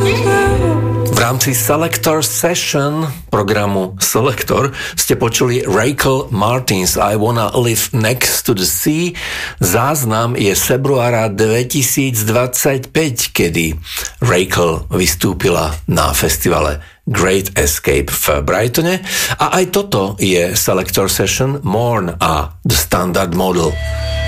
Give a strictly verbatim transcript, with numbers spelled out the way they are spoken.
V rámci Selector Session programu Selector ste počuli Rachel Martins I Wanna Live Next to the Sea. Záznam je z februára dvetisícdvadsaťpäť, kedy Rachel vystúpila na festivale Great Escape v Brightone. A aj toto je Selector Session, Morn a The Standard Model.